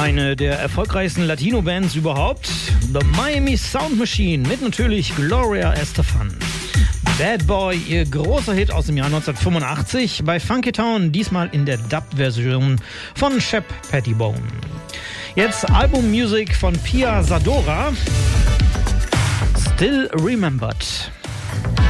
Eine der erfolgreichsten Latino-Bands überhaupt, The Miami Sound Machine, mit natürlich Gloria Estefan. Bad Boy, ihr großer Hit aus dem Jahr 1985 bei Funky Town, diesmal in der Dub-Version von Shep Pettibone. Jetzt Album-Music von Pia Zadora, Still Remembered.